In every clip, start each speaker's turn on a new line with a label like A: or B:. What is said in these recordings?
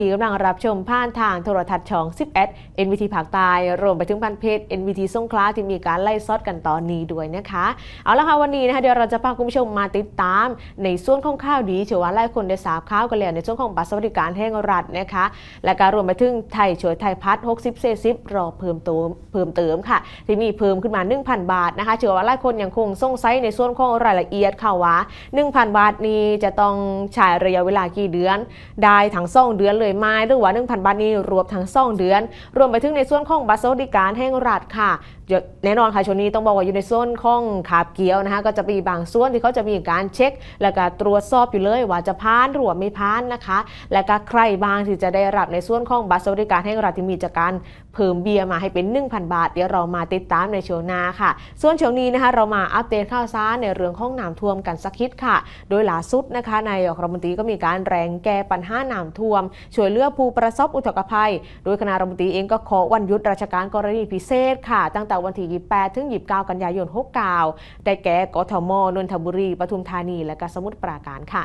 A: ที่กำลังรับชมผ่านทางโทรทัศน์ช่อง11 NVT ภาคใต้รวมไปถึงพันเพจ NVT สงขลาที่มีการไล่ซอดกันตอนนี้ด้วยนะคะเอาละค่ะวันนี้นะคะเดี๋ยวเราจะพาคุณผู้ชมมาติดตามในส่วนของข่าวดีเชื่อว่าหลายคนได้ทราบข่าวกันแล้วในส่วนของบัตรสวัสดิการแห่งรัฐนะคะและการรวมไปถึงไทยช่วยไทยพัฒน์60 40รอเพิ่มเติมค่ะที่มีเพิ่มขึ้นมา 1,000 บาทนะคะเชื่อว่าหลายคนยังคงสงสัยในส่วนของรายละเอียดค่ะว่า 1,000 บาทนี้จะต้องใช้ระยะเวลากี่เดือนได้ทั้ง2เดือนเลยไหมหรือว่า 1,000 บาทนี้รวมทั้ง2เดือนรวมไปถึงในส่วนของบัตรสวัสดิการแห่งรัฐค่ะแน่นอนค่ะช่วงนี้ต้องบอกว่าอยู่ในส่วนของขาบเกี่ยวนะคะก็จะมีบางส่วนที่เขาจะมีการเช็คและก็ตรวจสอบอยู่เลยว่าจะผ่านหรือไม่ผ่านนะคะและก็ใครบางที่จะได้รับในส่วนของบัตรสวัสดิการแห่งรัฐที่มีจากการเพิ่มเบี้ยมาให้เป็น 1,000 บาทเดี๋ยวเรามาติดตามในช่วงหน้าค่ะส่วนช่วงนี้นะคะเรามาอัปเดตข่าวสารในเรื่องของน้ำท่วมกันสักนิดค่ะโดยล่าสุดนะคะนายกรัฐมนตรีก็มีการแรงแก้ปัญหาน้ำท่วมช่วยเหลือผู้ประสบอุทกภัยโดยคณะรัฐมนตรีเองก็ขอวันหยุดราชการกรณีพิเศษค่ะตั้งแต่วันที่28 ถึง 29 กันยายน 69ได้แก่กทมนนทบุรีปทุมธานีและก็สมุทรปราการค่ะ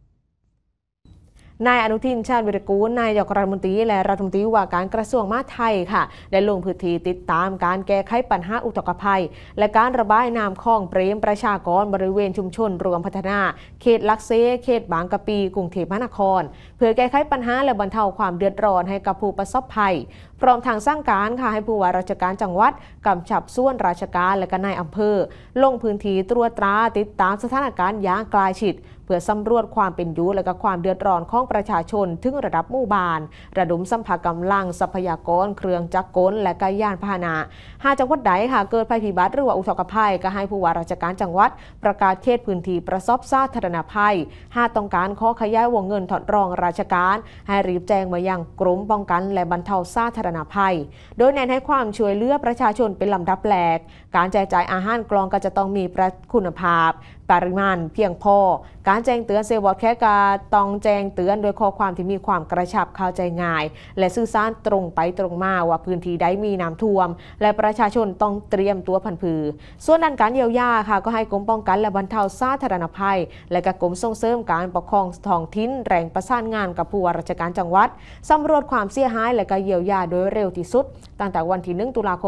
A: นายอนุทินชาญวิรากูลนายกรัฐมนตรีและรัฐมนตรีว่าการกระทรวงมหาดไทยค่ะได้ลงพื้นที่ติดตามการแก้ไขปัญหาอุทกภัยและการระบายน้ำคลองเปรมประชากรบริเวณชุมชนรวมพัฒนาเขตลักเซเขตบางกะปีกรุงเทพมหานครเพื่อแก้ไขปัญหาและบรรเทาความเดือดร้อนให้กับผู้ประสบภัยพร้อมทางสร้างการค่ะให้ผู้ว่าราชการจังหวัดกำชับส่วนราชการและก็นายอำเภอลงพื้นที่ตรวจตราติดตามสถานการณ์อย่างใกล้ชิดเพื่อสำรวจความเป็นอยู่และก็ความเดือดร้อนของประชาชนถึงระดับหมู่บ้านระดมสัมภาระกำลังทรัพยากรเครื่องจักรกลและก็ยานพาหนะหากจังหวัดใดค่ะเกิดภัยพิบัติหรือว่าอุทกภัยก็ให้ผู้ว่าราชการจังหวัดประกาศเขตพื้นที่ประสบสาธารณภัยหากต้องการขอขยายวงเงินถอดรองราชการให้รีบแจ้งมายังกรมป้องกันและบรรเทาสาธารณภัยโดยเน้นให้ความช่วยเหลือประชาชนเป็นลำดับแรกการแจกจ่ายอาหารกล่องก็จะต้องมีคุณภาพปริมาณเพียงพอการแจ้งเตือนเซลล์วอร์ดแคสกาต้องแจ้งเตือนโดยข้อความที่มีความกระชับเข้าใจง่ายและสื่อสารตรงไปตรงมาว่าพื้นที่ใดมีน้ำท่วมและประชาชนต้องเตรียมตัวพันผือส่วนด้านการเยียวยาค่ะก็ให้กรมป้องกันและบรรเทาสาธารณภัยและกรมส่งเสริมการปกครองท้องถิ่นแรงประสานงานกับผู้ว่าราชการจังหวัดสำรวจความเสียหายและก็เยียวยาโดยเร็วที่สุดตั้งแต่วันที่1 ตุลาคม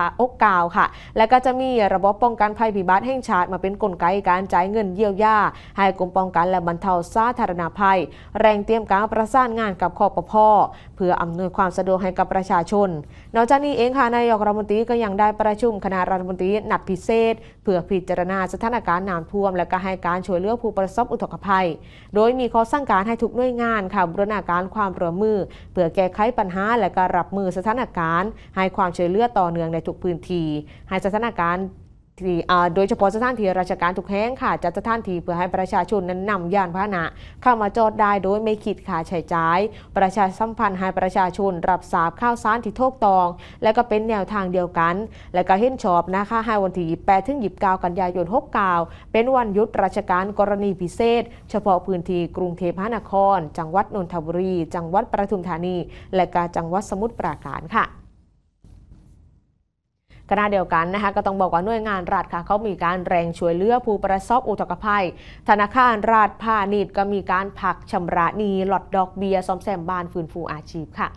A: 69ค่ะและก็จะมีระบบป้องกันภัยพิบัติแห่งชาติมาเป็นกลไกการจ่ายเงินเยียวยาให้กรมป้องกันและบรรเทาสาธารณภัยแรงเตรียมการประสานงานกับคปภ.เพื่ออำนวยความสะดวกให้กับประชาชนนอกจากนี้เองค่ะนายกรัฐมนตรีก็ยังได้ประชุมคณะรัฐมนตรีนัดพิเศษเพื่อพิจารณาสถานการณ์น้ำท่วมและก็ให้การช่วยเหลือผู้ประสบอุทกภัยโดยมีข้อสั่งการให้ทุกหน่วยงานค่ะบูรณาการความร่วมมือเพื่อแก้ไขปัญหาและก็รับมือสถานการณ์ให้ความช่วยเหลือต่อเนื่องในทุกพื้นที่ให้สถานการณ์โดยเฉพาะสถานที่ราชการทุกแห่งค่ะจัดสถานที่เพื่อให้ประชาชนนั้นนำยานพาหนะเข้ามาจอดได้โดยไม่คิดค่าใช้จ่ายประชาสัมพันธ์ให้ประชาชนรับทราบข่าวสารที่ถูกต้องและก็เป็นแนวทางเดียวกันและก็เห็นชอบนะคะให้วันที่28 ถึง 29 กันยายน 69เป็นวันหยุดราชการกรณีพิเศษเฉพาะพื้นที่กรุงเทพมหานครจังหวัดนนทบุรีจังหวัดปทุมธานีและก็จังหวัดสมุทรปราการค่ะขณะเดียวกันนะคะก็ต้องบอกว่าหน่วยงานรัฐค่ะเขามีการแรงช่วยเหลือผู้ประสบอุทกภัยธนาคารราชพาณิชย์ก็มีการพักชำระหนี้ลดดอกเบี้ยซ่อมแซมบ้านฟื้นฟูอาชีพค่ะ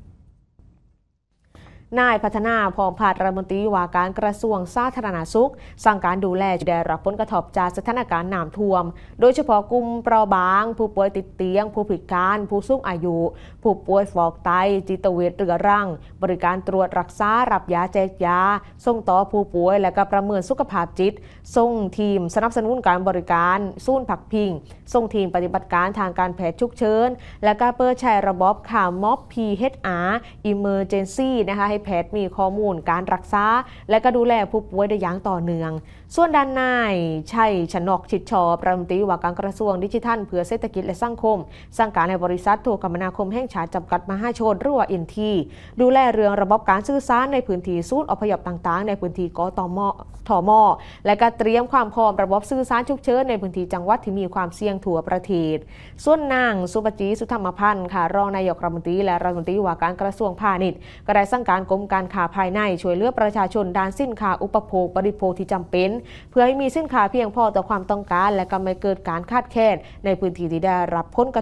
A: นายพัฒนาพองพาดรัฐมนตรีว่าการกระทรวงสาธารณสุขสั่งการดูแลได้รับผลกระทบจากสถานการณ์น้ำท่วมโดยเฉพาะกลุ่มเปราะบางผู้ป่วยติดเตียงผู้พิการผู้สูงอายุผู้ป่วยฟอกไตจิตเวชเรื้อรังบริการตรวจรักษารับยาแจกยาส่งต่อผู้ป่วยและก็ประเมินสุขภาพจิตส่งทีมสนับสนุนการบริการศูนย์พักพิงส่งทีมปฏิบัติการทางการแพทย์ฉุกเฉินและก็เปิดใช้ระบบข่าวม็อบ PHR Emergency นะคะให้แพทย์มีข้อมูลการรักษาและก็ดูแลผู้ป่วยได้อย่างต่อเนื่องส่วนด้านนายชัยชนกชิดชอบรัฐมนตรีว่าการกระทรวงดิจิทัลเพื่อเศรษฐกิจและสังคมสั่งการให้บริษัทโทรคมนาคมแห่งชาติจำกัดมหาชนหรือว่า NT ดูแลเรื่องระบบการสื่อสารในพื้นที่ศูนย์อพยพต่างๆในพื้นที่กตม.และก็เตรียมความพร้อมระบบสื่อสารฉุกเฉินในพื้นที่จังหวัดที่มีความเสี่ยงทั่วประเทศส่วนนางสุปจีสุธรรมพันธ์ค่ะรองนายกรัฐมนตรีและรัฐมนตรีว่าการกระทรวงพาณิชย์ก็ได้สั่งการกรมการค้าภายในช่วยเหลือประชาชนด้านสินค้าอุปโภคบริโภคที่จำเป็นเพื่อให้มีสินค้าเพียงพอต่อความต้องการและก็ไม่เกิดการขาดแคลนในพื้นที่ที่ได้รับผลกระทบ